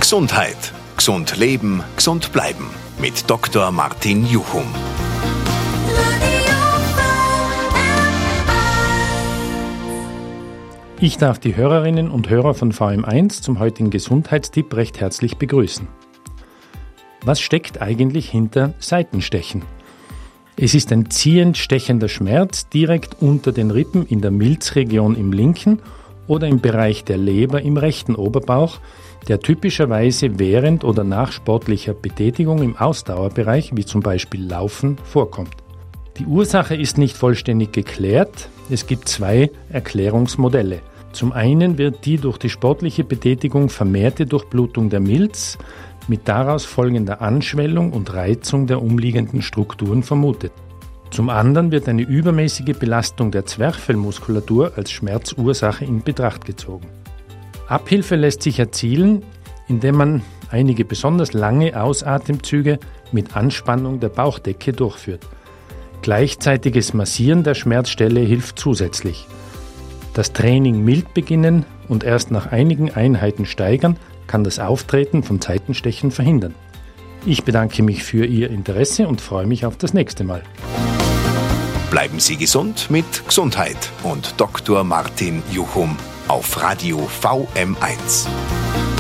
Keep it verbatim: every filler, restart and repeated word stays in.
Gesundheit. Gesund leben, gesund bleiben. Mit Doktor Martin Juchum. Ich darf die Hörerinnen und Hörer von V M eins zum heutigen Gesundheitstipp recht herzlich begrüßen. Was steckt eigentlich hinter Seitenstechen? Es ist ein ziehend stechender Schmerz direkt unter den Rippen in der Milzregion im linken oder im Bereich der Leber im rechten Oberbauch, der typischerweise während oder nach sportlicher Betätigung im Ausdauerbereich, wie zum Beispiel Laufen, vorkommt. Die Ursache ist nicht vollständig geklärt. Es gibt zwei Erklärungsmodelle. Zum einen wird die durch die sportliche Betätigung vermehrte Durchblutung der Milz mit daraus folgender Anschwellung und Reizung der umliegenden Strukturen vermutet. Zum anderen wird eine übermäßige Belastung der Zwerchfellmuskulatur als Schmerzursache in Betracht gezogen. Abhilfe lässt sich erzielen, indem man einige besonders lange Ausatemzüge mit Anspannung der Bauchdecke durchführt. Gleichzeitiges Massieren der Schmerzstelle hilft zusätzlich. Das Training mild beginnen und erst nach einigen Einheiten steigern, kann das Auftreten von Seitenstechen verhindern. Ich bedanke mich für Ihr Interesse und freue mich auf das nächste Mal. Bleiben Sie gesund mit Gesundheit und Doktor Martin Juchum auf Radio V M eins.